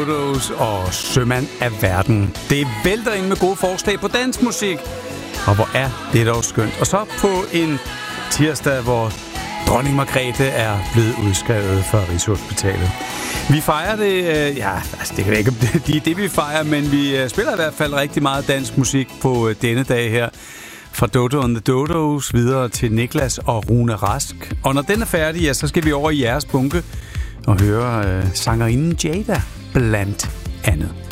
Og sømand af verden. Det vælter ind med gode forslag på dansmusik. Og hvor er det dog skønt. Og så på en tirsdag, hvor dronning Margrethe er blevet udskrevet fra Rigshospitalet. Vi fejrer det, det kan ikke det vi fejrer, men vi spiller i hvert fald rigtig meget dansk musik på denne dag her. Fra Dodo and the Dodos videre til Niklas og Rune Rask. Og når den er færdig, ja, så skal vi over i jeres bunke og høre sangerinden Jada blandt andet.